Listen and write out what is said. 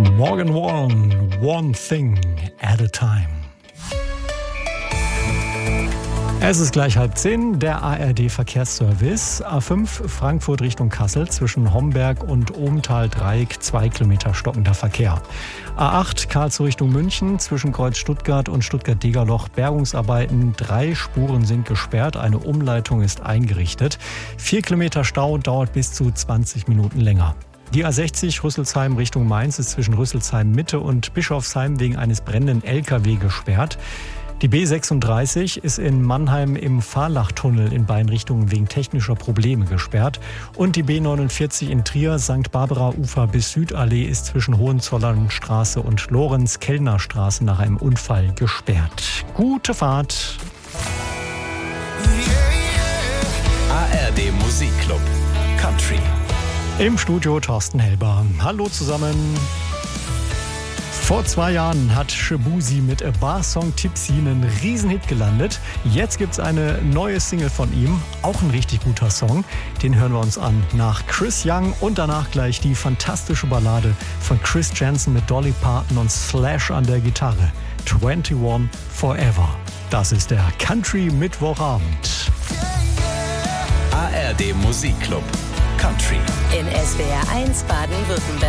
Morgan Wallen, One Thing at a Time. Es ist gleich 9:30, der ARD-Verkehrsservice. A5 Frankfurt Richtung Kassel zwischen Homberg und Ohmtal-Dreieck 2 Kilometer stockender Verkehr. A8 Karlsruhe Richtung München zwischen Kreuz Stuttgart und Stuttgart-Degerloch Bergungsarbeiten. 3 Spuren sind gesperrt, eine Umleitung ist eingerichtet. 4 Kilometer Stau dauert bis zu 20 Minuten länger. Die A60 Rüsselsheim Richtung Mainz ist zwischen Rüsselsheim Mitte und Bischofsheim wegen eines brennenden LKW gesperrt. Die B36 ist in Mannheim im Fahrlachtunnel in beiden Richtungen wegen technischer Probleme gesperrt. Und die B49 in Trier, St. Barbara-Ufer bis Südallee ist zwischen Hohenzollernstraße und Lorenz-Kellner-Straße nach einem Unfall gesperrt. Gute Fahrt! ARD Musikclub Country. Im Studio Thorsten Helber. Hallo zusammen! Vor 2 Jahren hat Shaboozey mit A Bar Song Tipsy einen Riesenhit gelandet. Jetzt gibt's eine neue Single von ihm, auch ein richtig guter Song. Den hören wir uns an nach Chris Young und danach gleich die fantastische Ballade von Chris Janson mit Dolly Parton und Slash an der Gitarre. 21 Forever. Das ist der Country Mittwochabend. ARD Musikclub Country. In SWR 1 Baden-Württemberg.